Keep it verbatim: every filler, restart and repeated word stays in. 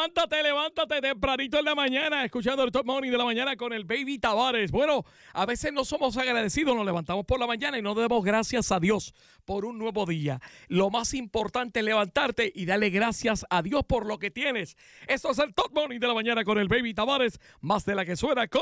levántate, levántate tempranito en la mañana, escuchando el Top Morning de la mañana con el Baby Tavares. Bueno, a veces no somos agradecidos, nos levantamos por la mañana y no demos gracias a Dios por un nuevo día. Lo más importante es levantarte y darle gracias a Dios por lo que tienes. Esto es el Top Morning de la mañana con el Baby Tavares, más de la que suena con